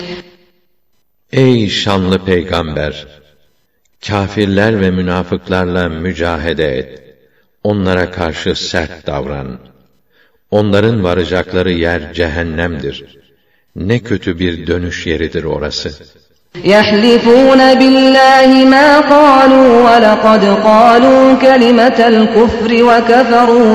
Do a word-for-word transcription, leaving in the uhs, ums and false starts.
Ey şanlı peygamber! Kâfirler ve münafıklarla mücahede et. Onlara karşı sert davran. Onların varacakları yer cehennemdir. Ne kötü bir dönüş yeridir orası. يَحْلِفُونَ بِاللّٰهِ مَا قَالُوا وَلَقَدْ قَالُوا كَلِمَةَ الْكُفْرِ وَكَفَرُوا